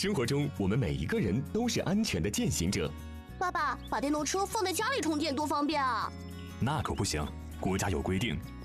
生活中，我们每一个人都是安全的践行者。 爸爸，把电动车放在家里充电多方便啊！ 那可不行，国家有规定，